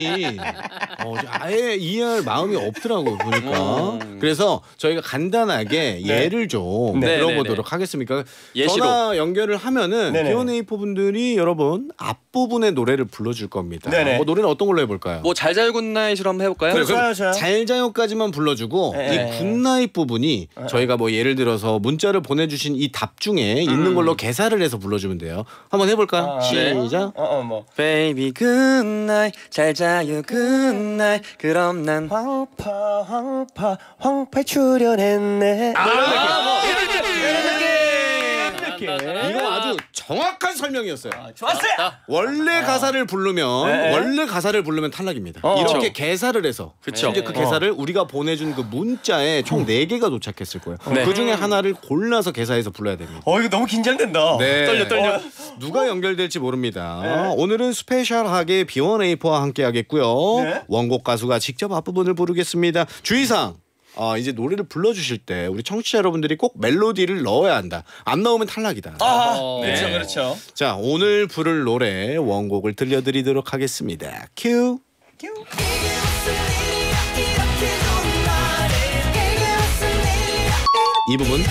아예 이해할 마음이 없더라고요 보니까. 그래서 저희가 간단하게 예를 좀 들어보도록 하겠습니까? 예시로. 전화 연결을 하면은 B1A4 분들이 여러분 앞부분의 노래를 불러줄 겁니다. 뭐 노래는 어떤 걸로 해볼까요? 뭐 잘자요 굿나잇으로 한번 해볼까요? 그래, 그럼 잘자요까지만 불러주고 이 굿나잇 부분이 저희가 뭐 예를 들어서 문자를 보내주신 이 답 중에 있는 걸로 개사를 해서 불러주면 돼요. 한번 해볼까요? 시작. 뭐 Baby good night 잘 자요 good night 그럼 난 황파 출연했네. 이거 아주 정확한 설명이었어요. 좋았어요. 원래 가사를 부르면 탈락입니다. 이렇게 개사를 해서 이제 그 개사를 우리가 보내준 그 문자에 총 4개가 도착했을 거예요. 그 중에 하나를 골라서 개사해서 불러야 됩니다. 이거 너무 긴장된다. 떨려. 누가 연결될지 모릅니다. 오늘은 스페셜하게 B1A4와 함께 하겠고요. 원곡 가수가 직접 앞부분을 부르겠습니다. 주의사항. 이제 노래를 불러주실 때 우리 청취자 여러분들이 꼭 멜로디를 넣어야 한다. 안 넣으면 탈락이다. 그렇죠. 자, 오늘 부를 노래 원곡을 들려드리도록 하겠습니다. 큐. 이 부분.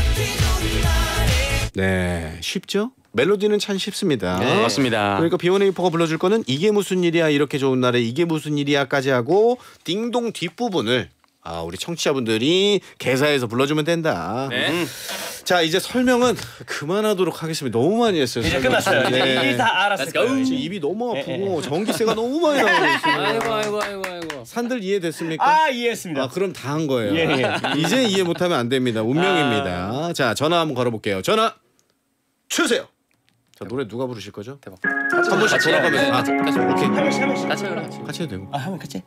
네, 쉽죠? 멜로디는 참 쉽습니다. 네, 맞습니다. 그러니까 B1A4가 불러줄 거는 이게 무슨 일이야 이렇게 좋은 날에 이게 무슨 일이야까지 하고 띵동 뒷부분을 우리 청취자분들이 개사해서 불러주면 된다. 자, 이제 설명은 그만하도록 하겠습니다. 너무 많이 했어요. 이제 끝났어요. 이제 다 알았을 거예요. 입이 너무 아프고 전기세가 너무 많이 나오고 있어요. 아이고. 산들 이해됐습니까? 이해했습니다. 그럼 다 한 거예요. 예. 이제 이해 못하면 안 됩니다. 운명입니다. 자, 전화 한번 걸어볼게요. 전화 주세요. 자, 노래 누가 부르실 거죠? 대박. 한 번씩 돌아가면서. 오케이. 같이 해도 되고. 한번 같이.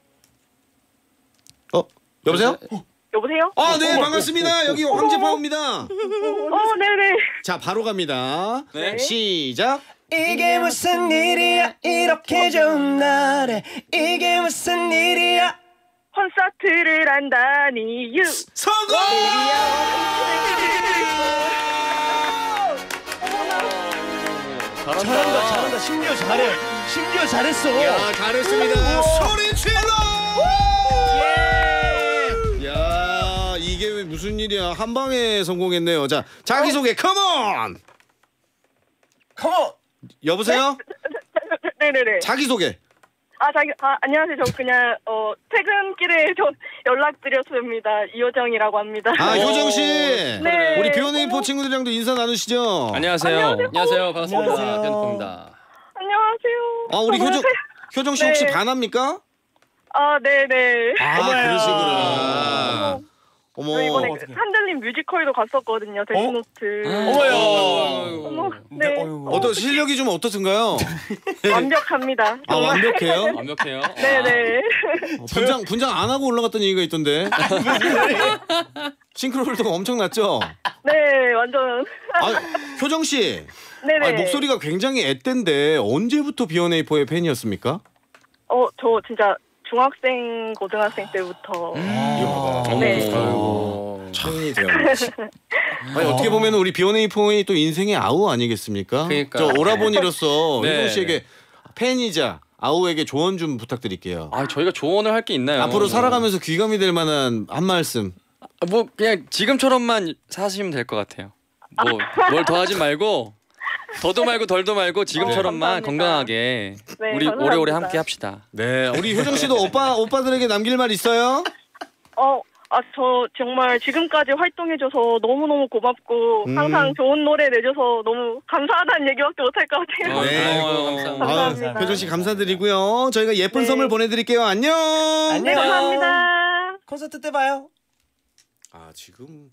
여보세요? 여보세요? 네, 반갑습니다. 여기 황제파우입니다. 네네. 자, 바로 갑니다. 시작. 이게 무슨 일이야 이렇게 좋은 날에 이게 무슨 일이야. 콘서트를 한다니 유. 성공! 잘한다. 심지어 잘했어. 야, 잘했습니다. 소리 질러! 야, 이게 왜 무슨 일이야? 한 방에 성공했네요. 자, 자기소개 컴온! 여보세요? 네네네. 자기소개. 안녕하세요. 저 그냥 퇴근길에 저 연락드렸습니다. 이효정이라고 합니다. 효정 씨. 네. 우리 B1A4 친구들이랑도 인사 나누시죠? 안녕하세요. 반갑습니다. 변호입니다. 안녕하세요. 우리 효정 씨 혹시 반합니까? 네네. 그러시구나. 어머. 저 이번에 산들님 뮤지컬도 갔었거든요. 데스노트. 어머. 네. 실력이 좀 어떻든가요? 완벽합니다. 완벽해요? 완벽해요. 네네. 분장 안 하고 올라갔던 얘기가 있던데. 싱크로율도 엄청났죠? 네, 완전. 효정 씨. 네네. 목소리가 굉장히 앳된데 언제부터 B1A4의 팬이었습니까? 저 진짜 중학생, 고등학생 때부터. 네. 창이 되어. 어떻게 보면 우리 B1A4의 또 인생의 아우 아니겠습니까? 그러니까. 저 오라버니로서 네. 효정 씨에게 팬이자 아우에게 조언 좀 부탁드릴게요. 저희가 조언을 할 게 있나요? 앞으로 살아가면서 귀감이 될 만한 한 말씀. 뭐 그냥 지금처럼만 사시면 될 것 같아요. 뭘 더 하지 말고 더도 말고 덜도 말고 지금처럼만 건강하게 우리 감사합니다. 오래오래 함께 합시다. 네, 우리 효정 씨도 오빠들에게 남길 말 있어요? 저 정말 지금까지 활동해줘서 너무너무 고맙고 항상 좋은 노래 내줘서 너무 감사하다는 얘기밖에 못할 것 같아요. 네, 감사합니다. 효정 씨 감사드리고요. 저희가 예쁜 선물 보내드릴게요. 안녕. 네, 감사합니다. 콘서트 때 봐요. 지금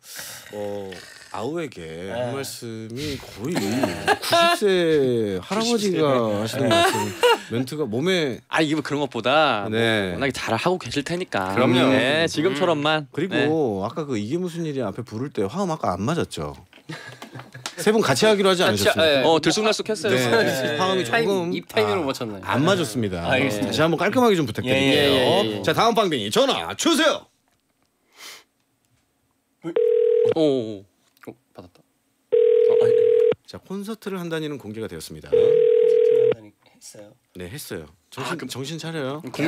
아우에게 한 말씀이 거의 90세 할아버지가 하시는 말씀 멘트가 몸에 이거 그런 것보다 워낙에 잘 하고 계실 테니까. 그럼요. 네, 지금처럼만. 그리고 아까 그 이게 무슨 일이야 앞에 부를 때 화음 아까 안 맞았죠? 세 분 같이 하기로 하지 않으셨어요? 들쑥날쑥했어요. 네, 화음이 조금 입 타이밍을 못 쳤나요? 안 맞았습니다. 알겠습니다. 다시 한번 깔끔하게 좀 부탁드릴게요. 예. 자, 다음 빵댕이 전화 주세요. 받았다. 자, 콘서트를 한다니는 공개가 되었습니다. 콘서트 한다니 했어요. 네, 했어요. 정신 차려요.